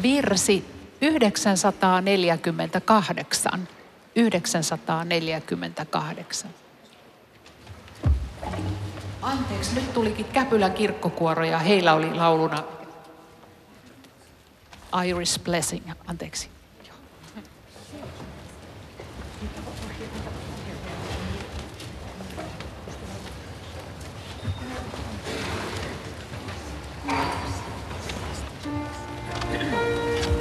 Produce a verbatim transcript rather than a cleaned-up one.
virsi yhdeksänsataaneljäkymmentäkahdeksan. yhdeksänsataaneljäkymmentäkahdeksan. Anteeksi, nyt tulikin Käpylän kirkkokuoro ja heillä oli lauluna Irish Blessing. Anteeksi.